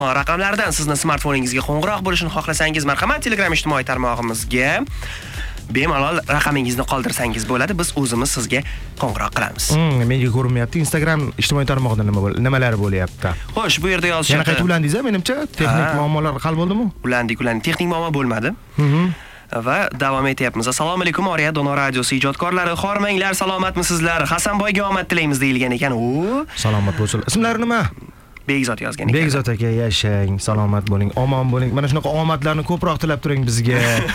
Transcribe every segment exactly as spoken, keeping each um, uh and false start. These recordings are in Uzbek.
raqamlardan sizni smartfoningizga qo'ng'iroq bo'lishini xohlasangiz, marhamat Telegram ijtimoiy tarmog'imizga bemalol raqamingizni qoldirsangiz bo'ladi. Biz o'zimiz sizga qo'ng'iroq qilamiz. Hmm, menga ko'rinmayapti. Instagram ijtimoiy tarmog'ida nima bo'l, nimalar bo'lyapti? Xo'sh, bu yerda yozishyapti. Yana qaytib ulandingiz, menimcha texnik muammolar hal bo'ldimi? Ulandik, ulandik. Texnik muammo bo'lmadi. Mhm. Va davom etyapmiz. Assalomu alaykum, Oriya Dono radiosi ijodkorlari, xormanglar, salomatmisizlar? Hasanboyga omad tilaymiz deyilgan ekan. O, salomat bo'lsin. Ismlari nima? Begzod yozgan ekan. Begzod aka, yashang, salomat bo'ling, omon bo'ling. Mana shunaqa omadlarni ko'proq tilab turing bizga.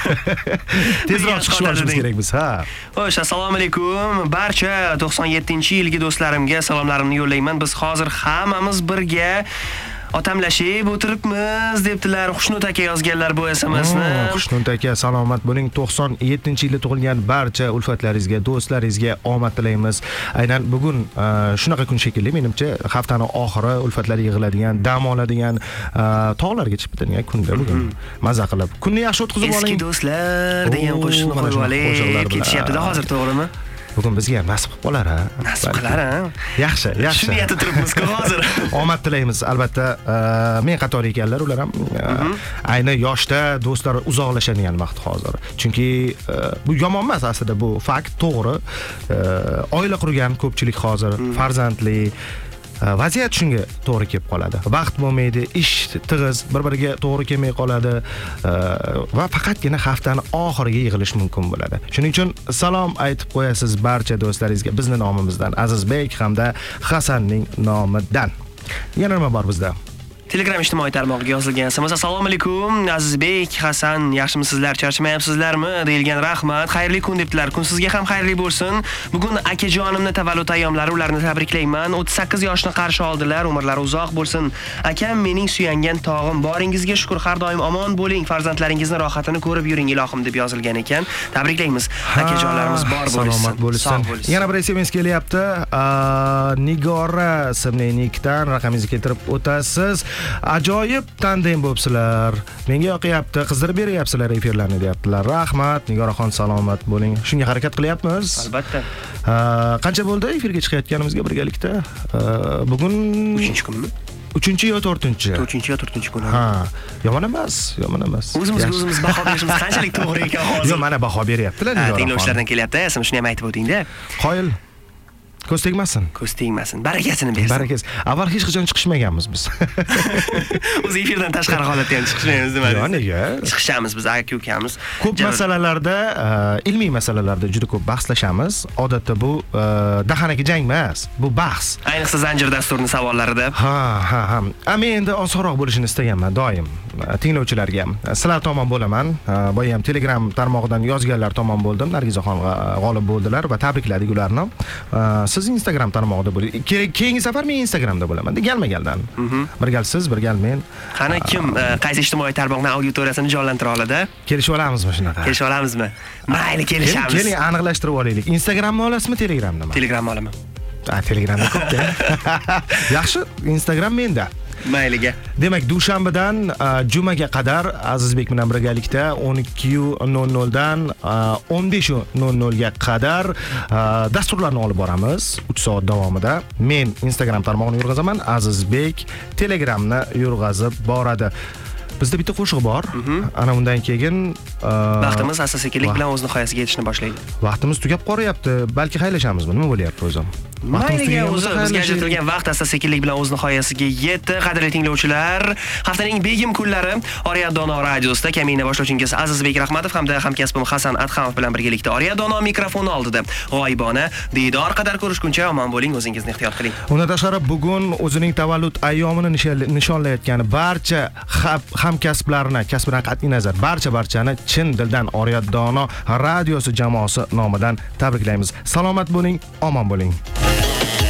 Tezroq chiqib olishimiz kerak biz, ha. Xo'sh, assalomu alaykum. Barcha to'qson yettinchi yilgi do'stlarimga salomlarimni yo'llayman. Biz hozir hammamiz birga otamlashib o'tiribmiz debdilar. Xushnud aka yozganlar bu S M S'ni. Xushnud aka, salomat bo'ling. to'qson yettinchi yilda tug'ilgan barcha ulfatlaringizga, do'stlaringizga omad tilaymiz. Aynan bugun shunaqa kun shekilli, menimcha haftaning oxiri ulfatlar yig'iladigan, dam oladigan, tog'larga chiqib ketadigan kunda bugun. Maza qilib, kunni yaxshi o'tkazib oling. Eski do'stlar degan qo'shiqni qo'yib oling. Ketishyapti-da hozir, to'g'rimi? Bugun bizga ham nasib qilib qolar, ha. Nasib qilar, ha. Yaxshi, yaxshi. Shu niyatda turibmiz-ku hozir. Omad tilaymiz. Albatta, men qatori ekanlar, ular ham ayni yoshda do'stlar uzoqlashadigan vaqt hozir. Chunki bu yomon emas aslida, bu fakt, to'g'ri. Oila qurgan ko'pchilik hozir farzandli, vaziyat shunga to'g'ri kelib qoladi. Vaqt bo'lmaydi, ish tig'iz, bir-biriga to'g'ri kelmay qoladi va faqatgina haftaning oxiriga yig'ilish mumkin bo'ladi. Shuning uchun salom aytib qo'yasiz barcha do'stlaringizga bizning nomimizdan, Azizbek hamda Hasanning nomidan. Yana nima bor bizda? Telegram ijtimoiy tarmog'iga yozilgan S M S. Assalomu alaykum, Azizbek, Hasan, yaxshimisizlar, charchamayapsizlarmi? Deyilgan, rahmat. Xayrli kun debdilar. Kun sizga ham xayrli bo'lsin. Bugun akajonimni tavallud ayyomlari, ularni tabriklayman. o'ttiz sakkiz yoshni qarshi oldilar. Umrlari uzoq bo'lsin. Akam mening suyangan tog'im. Boringizga shukr, har doim omon bo'ling. Farzandlaringizni rohatini ko'rib yuring ilohim deb yozilgan ekan. Tabriklaymiz. Akajonlarimiz bor bo'lsin. Salomat bo'lsin. Yana bir S M S kelyapti. Nigora ismli nikdan raqamingizni keltirib o'tasiz. Ajoyib tandem bo'libsizlar. Menga yoqyapti, qizdirib beryapsizlar efirlarni deyaptilar. Rahmat, Nigoraxon, salomat bo'ling. Shunga harakat qilyapmiz. Albatta. Qancha bo'ldi efirga chiqayotganimizga birgalikda? Bugun uchinchi kunmi? uchinchi yo to'rtinchi? to'rtinchi yo to'rtinchi kun. Ha, yomon emas, yomon emas. O'zimizga o'zimiz baho berishimiz qanchalik to'g'ri ekan hozir. Yo'q, mana baho beryaptilar Nigoraxon. Tinglovchilardan kelyapti, asam shuni ham aytib o'ting-da. Qoyil. Ko'z tegmasin. Ko'z tegmasin. Barakasini bersin. Barakasi. Avval hech qachon chiqishmaganmiz biz. O'zi efirdan tashqari holatda ham chiqishmaymiz nima? Yo'q, nega? Chiqishamiz biz aka-ukamiz. Ko'p masalalarda, ilmiy masalalarda juda ko'p bahslashamiz. Odatda bu dahanaki jang emas, bu bahs. Ayniqsa zanjir dasturining savollarida. Ha, ha, ha. Men endi osonroq bo'lishini istaganman doim. Tinglovchilarga sizlar tomon bo'laman. Boya ham Telegram tarmog'idan yozganlar tomon bo'ldim. Nargizaxon g'olib bo'ldilar va tabrikladik ularni. Siz Instagram tarmog'ida bo'ling. Keyingi safar men Instagramda bo'laman. Galma-galdan. Bir gal siz, bir gal men. Qani kim qaysi ijtimoiy tarmoqning auditoriyasini jonlantira oladi? Kelishib olamizmi shunaqa? Kelishib olamizmi? Mayli, kelishamiz. Keling, aniqlashtirib olaylik. Instagramni olasizmi, Telegramnimi? Telegramni olaman. Ha, Telegramda ko'p-da. Yaxshi, Instagram menda. Mayliga. Demak, dushanbadan jumaga qadar Azizbek bilan birgalikda o'n ikki nol nol dan o'n besh nol nol ga qadar dasturlarni olib boramiz uch soat davomida. Men Instagram tarmog'ini yurg'izaman, Azizbek Telegramni yurg'izib boradi. Bizda bitta qo'shiq bor. Ana undan keyin vaqtimiz asta-sekinlik bilan o'z nihoyasiga yetishni boshlaydi. Vaqtimiz tugab qolyapti. Balki xaylashamizmi? Nima bo'lyapti o'zim? Mayliga, o'zi bizga ajratilgan vaqt asta-sekinlik bilan o'z nihoyasiga yetdi. Qadrli tinglovchilar, haftaning begim kunlari Oriya Dono radiosida kamina boshlovchingiz Azizbek Rahmatov hamda hamkasbim Hasan Adhamov bilan birgalikda Oriya Dono mikrofoni oldida g'oyibona diydor qadar ko'rishguncha omon bo'ling, o'zingizni ehtiyot qiling. Undan tashqari bugun o'zining tavallud ayyomini nishonlayotgan barcha hamkasblarni, kasbidan qat'iy nazar, barcha barchani chin dildan Oriya Dono radiosi jamoasi nomidan tabriklaymiz. Salomat bo'ling, omon bo'ling.